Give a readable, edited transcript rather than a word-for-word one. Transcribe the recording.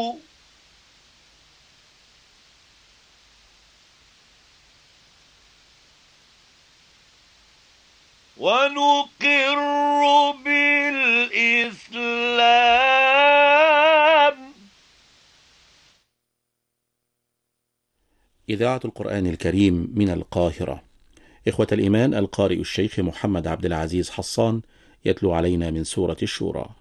ونقر بالإسلام. إذاعة القرآن الكريم من القاهرة. إخوة الإيمان، القارئ الشيخ محمد عبد العزيز حصان يتلو علينا من سورة الشورى.